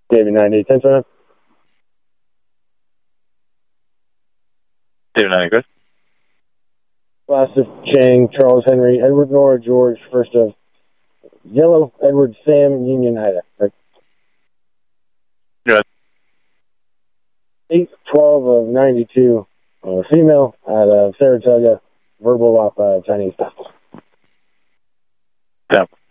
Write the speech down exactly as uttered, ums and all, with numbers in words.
David ninety, ten seven. David ninety, good. Last of Chang, Charles Henry, Edward Nora, George, first of Yellow, Edward, Sam, Union, Ida. Right. Good. eight twelve of ninety-two, uh, female, out of Saratoga, verbal op, uh, Chinese. Temp.